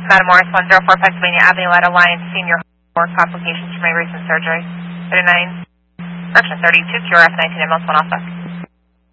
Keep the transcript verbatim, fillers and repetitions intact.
Madam Morris, one oh four Pennsylvania Avenue, at Alliance Senior, more complications from my recent surgery. thirty-nine, correction, thirty-two, Q R F nineteen, M L one Alpha.